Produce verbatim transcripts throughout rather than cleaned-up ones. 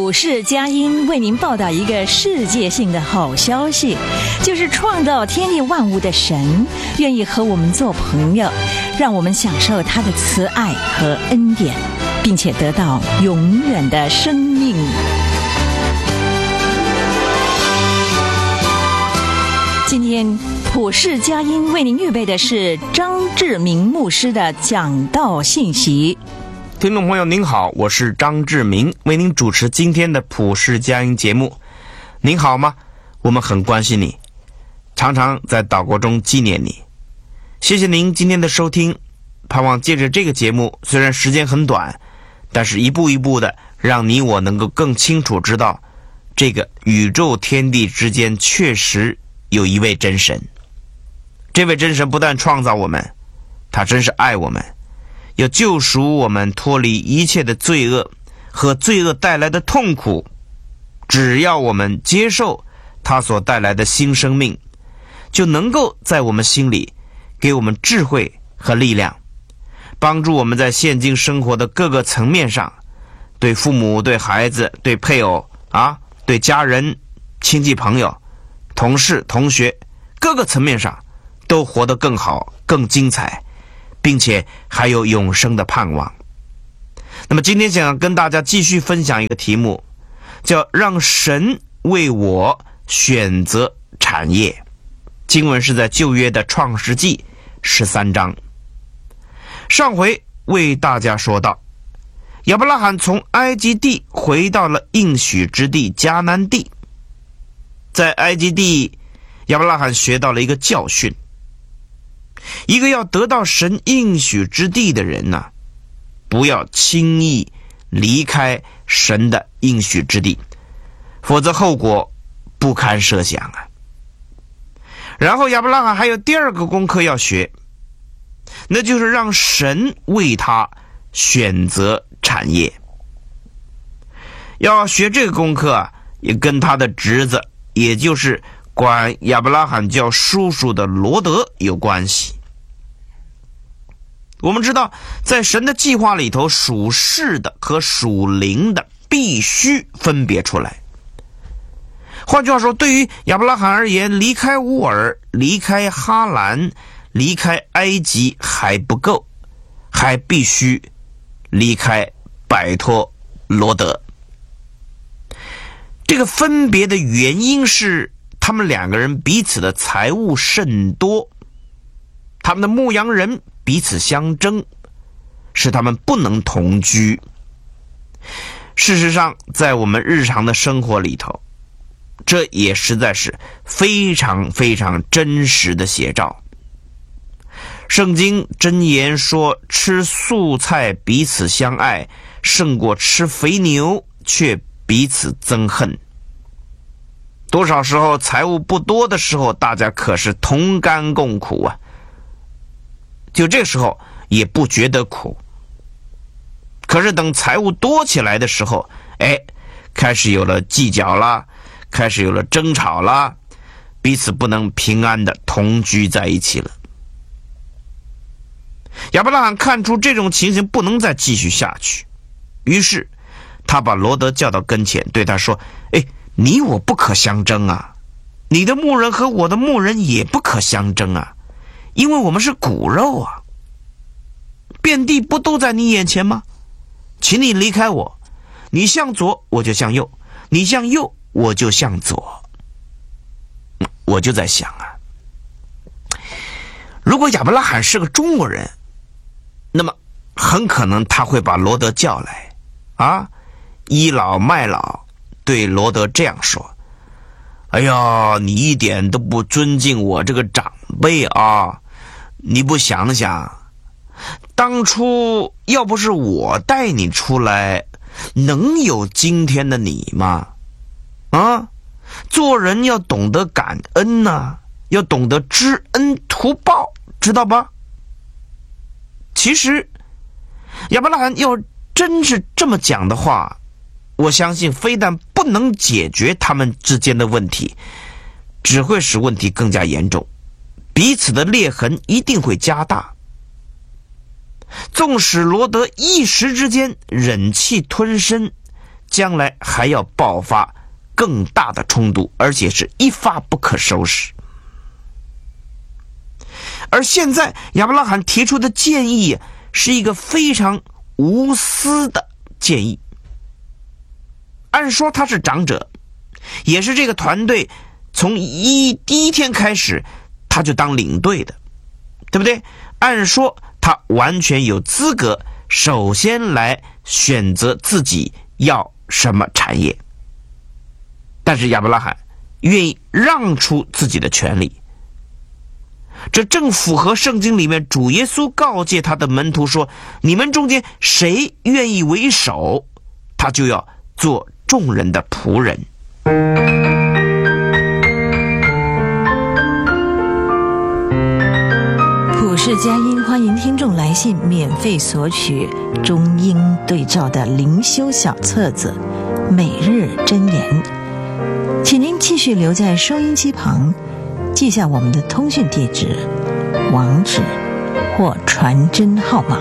普世佳音为您报道一个世界性的好消息，就是创造天地万物的神愿意和我们做朋友，让我们享受他的慈爱和恩典，并且得到永远的生命。今天普世佳音为您预备的是张志明牧师的讲道信息。 听众朋友您好，我是张志明，为您主持今天的普世佳音节目。您好吗？我们很关心你，常常在祷告中纪念你。谢谢您今天的收听，盼望借着这个节目，虽然时间很短，但是一步一步的让你我能够更清楚知道，这个宇宙天地之间确实有一位真神。这位真神不但创造我们，他真是爱我们，要救赎我们脱离一切的罪恶和罪恶带来的痛苦。只要我们接受他所带来的新生命，就能够在我们心里给我们智慧和力量，帮助我们在现今生活的各个层面上，对父母、对孩子、对配偶啊，对家人、亲戚朋友、同事、同学，各个层面上都活得更好、更精彩，并且还有永生的盼望。那么今天想跟大家继续分享一个题目，叫让神为我选择产业。经文是在旧约的创世纪十三章。上回为大家说到，亚伯拉罕从埃及地回到了应许之地迦南地。在埃及地，亚伯拉罕学到了一个教训，一个要得到神应许之地的人呢、啊，不要轻易离开神的应许之地，否则后果不堪设想啊。然后亚伯拉罕还有第二个功课要学，那就是让神为他选择产业。要学这个功课啊，也跟他的侄子，也就是管亚伯拉罕叫叔叔的罗德有关系。我们知道，在神的计划里头，属世的和属灵的必须分别出来。换句话说，对于亚伯拉罕而言，离开乌尔、离开哈兰、离开埃及还不够，还必须离开摆脱罗德。这个分别的原因是他们两个人彼此的财物甚多，他们的牧羊人彼此相争，使他们不能同居。事实上，在我们日常的生活里头，这也实在是非常非常真实的写照。圣经箴言说，吃素菜彼此相爱，胜过吃肥牛却彼此憎恨。多少时候财物不多的时候，大家可是同甘共苦啊，就这时候也不觉得苦。可是等财物多起来的时候，哎，开始有了计较啦，开始有了争吵啦，彼此不能平安的同居在一起了。亚伯拉罕看出这种情形不能再继续下去，于是他把罗德叫到跟前，对他说，哎，你我不可相争啊，你的牧人和我的牧人也不可相争啊，因为我们是骨肉啊。遍地不都在你眼前吗？请你离开我，你向左我就向右，你向右我就向左。我就在想啊，如果亚伯拉罕是个中国人，那么很可能他会把罗德叫来啊，倚老卖老，对罗德这样说，哎呀，你一点都不尊敬我这个长辈啊，你不想想，当初要不是我带你出来，能有今天的你吗？啊，做人要懂得感恩啊，要懂得知恩图报，知道吧？其实亚伯拉罕要真是这么讲的话，我相信非但不能解决他们之间的问题，只会使问题更加严重，彼此的裂痕一定会加大。纵使罗德一时之间忍气吞声， 将来还要爆发更大的冲突，而且是一发不可收拾。而现在亚伯拉罕提出的建议是一个非常无私的建议。按说他是长者，也是这个团队从一第一天开始他就当领队的，对不对？按说他完全有资格首先来选择自己要什么产业。但是亚伯拉罕愿意让出自己的权利，这正符合圣经里面主耶稣告诫他的门徒说，你们中间谁愿意为首，他就要做众人的仆人。 普世佳音欢迎听众来信，免费索取中英对照的灵修小册子《每日箴言》，请您继续留在收音机旁，记下我们的通讯地址、网址或传真号码。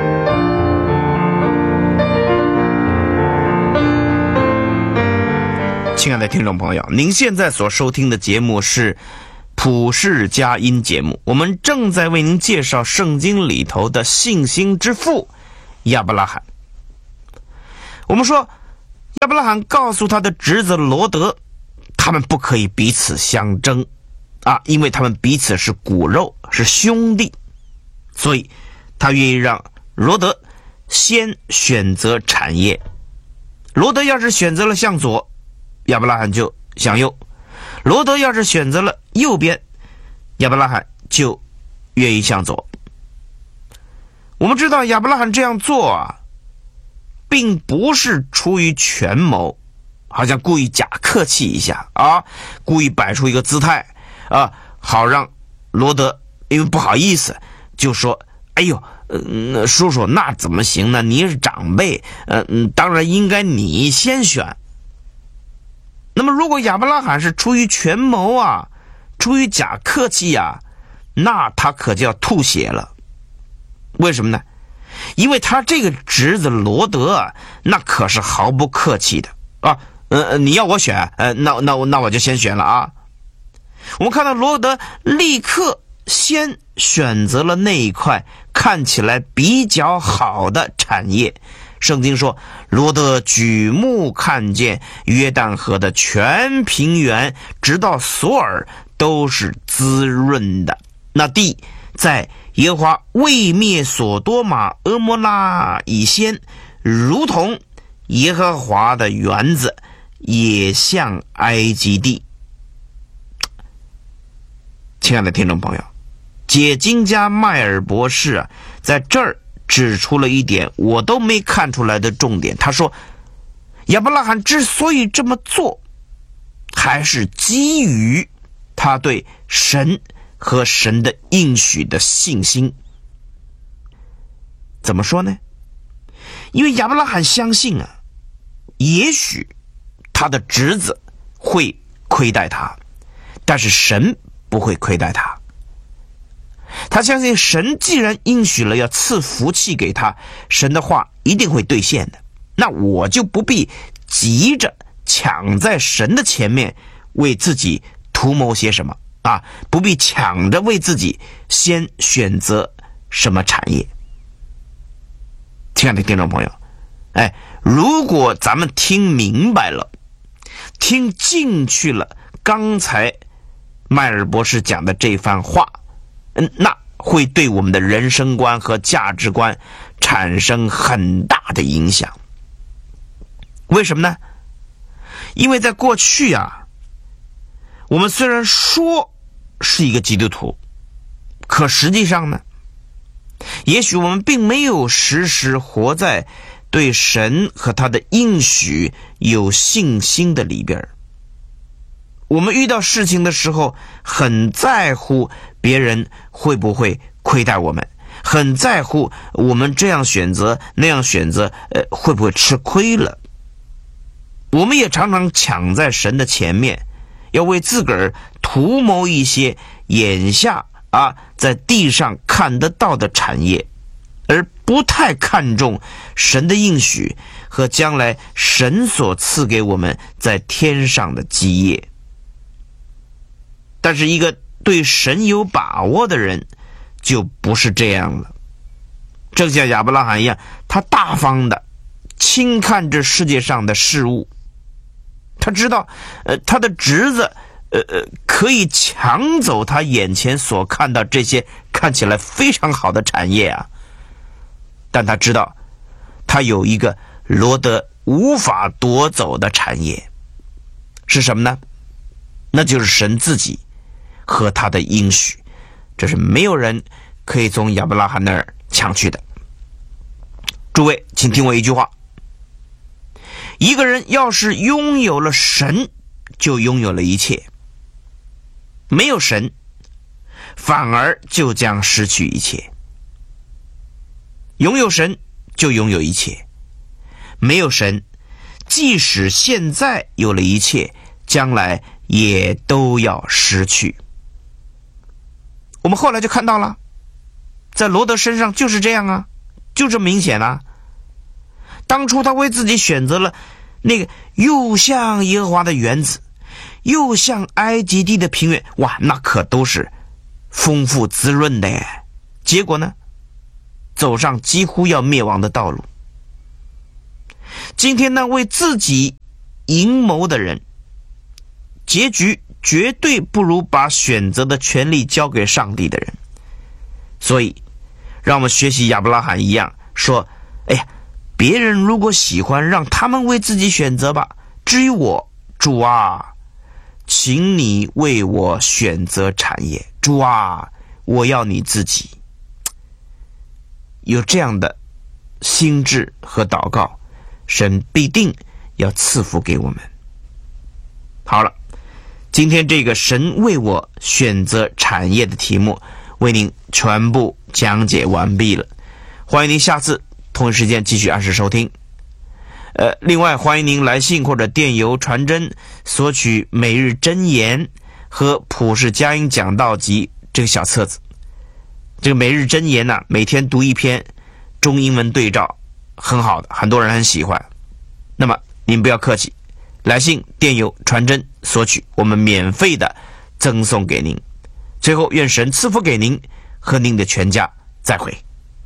亲爱的听众朋友，您现在所收听的节目是普世佳音节目，我们正在为您介绍圣经里头的信心之父亚伯拉罕。我们说亚伯拉罕告诉他的侄子罗德，他们不可以彼此相争啊，因为他们彼此是骨肉，是兄弟，所以他愿意让罗德先选择产业。罗德要是选择了向左，亚伯拉罕就向右；罗德要是选择了右边，亚伯拉罕就愿意向左。我们知道亚伯拉罕这样做啊，并不是出于权谋，好像故意假客气一下啊，故意摆出一个姿态啊，好让罗德因为不好意思就说，哎呦，呃、叔叔那怎么行呢？你是长辈，呃、当然应该你先选。那么如果亚伯拉罕是出于权谋啊，出于假客气啊，那他可就要吐血了。为什么呢？因为他这个侄子罗德啊，那可是毫不客气的啊。呃，你要我选，呃，那那那我就先选了啊。我们看到罗德立刻先选择了那一块看起来比较好的产业。圣经说，罗德举目看见约旦河的全平原，直到索尔都是滋润的。那地在耶和华未灭所多玛俄摩拉以先，如同耶和华的园子，也像埃及地。亲爱的听众朋友，解经家迈尔博士啊，在这儿指出了一点我都没看出来的重点。他说，亚伯拉罕之所以这么做，还是基于他对神和神的应许的信心。怎么说呢？因为亚伯拉罕相信啊，也许他的侄子会亏待他，但是神不会亏待他。他相信神既然应许了要赐福气给他，神的话一定会兑现的。那我就不必急着抢在神的前面为自己图谋些什么啊，不必抢着为自己先选择什么产业。亲爱的听众朋友，哎，如果咱们听明白了，听进去了刚才迈尔博士讲的这番话，嗯，那会对我们的人生观和价值观产生很大的影响。为什么呢？因为在过去啊，我们虽然说是一个基督徒，可实际上呢，也许我们并没有时时活在对神和他的应许有信心的里边。我们遇到事情的时候，很在乎别人会不会亏待我们，很在乎我们这样选择那样选择，呃，会不会吃亏了。我们也常常抢在神的前面，要为自个儿图谋一些眼下啊在地上看得到的产业，而不太看重神的应许和将来神所赐给我们在天上的基业。但是一个对神有把握的人就不是这样了。正像亚伯拉罕一样，他大方的轻看这世界上的事物，他知道呃，他的侄子呃呃可以抢走他眼前所看到这些看起来非常好的产业啊，但他知道他有一个罗得无法夺走的产业，是什么呢？那就是神自己和他的应许，这是没有人可以从亚伯拉罕那儿抢去的。诸位，请听我一句话，一个人要是拥有了神，就拥有了一切；没有神，反而就将失去一切。拥有神就拥有一切，没有神，即使现在有了一切，将来也都要失去。我们后来就看到了，在罗得身上就是这样啊，就这么明显啊。当初他为自己选择了那个又像耶和华的园子，又像埃及地的平原，哇，那可都是丰富滋润的耶。结果呢，走上几乎要灭亡的道路。今天那为自己阴谋的人，结局绝对不如把选择的权利交给上帝的人。所以让我们学习亚伯拉罕一样，说哎呀，别人如果喜欢，让他们为自己选择吧，至于我，主啊，请你为我选择产业，主啊，我要你自己。有这样的心志和祷告，神必定要赐福给我们。好了，今天这个神为我选择产业的题目为您全部讲解完毕了，欢迎您下次同一时间继续按时收听。呃，另外欢迎您来信或者电邮传真索取每日箴言和普世佳音讲道集这个小册子。这个每日箴言呢、啊，每天读一篇中英文对照，很好的，很多人很喜欢。那么您不要客气，来信、电邮、传真索取，我们免费的赠送给您。最后，愿神赐福给您和您的全家。再会。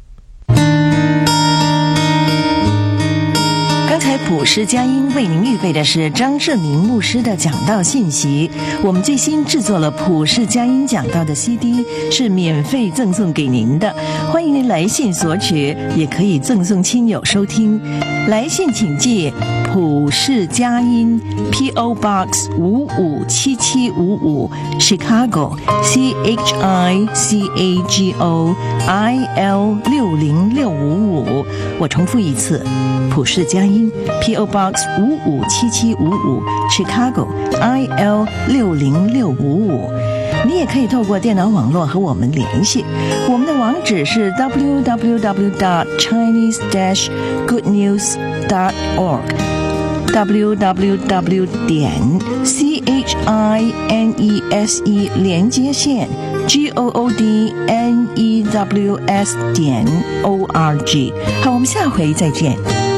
刚才普世佳音为您预备的是张志明牧师的讲道信息。我们最新制作了普世佳音讲道的 C D， 是免费赠送给您的，欢迎您来信索取，也可以赠送亲友收听。来信请寄普世佳音 P O Box 五五七七五五 Chicago C H I C A G O I L 六零六五五。我重复一次，普世佳音 P O Box 五五七七五五 Chicago I L 六零六五五。你也可以透过电脑网络和我们联系，我们的网址是 w w w dot chinese dash good news dot org w w w 点 c h i n e s e 连接线 g o o d n e w s 点 o r g。好，我们下回再见。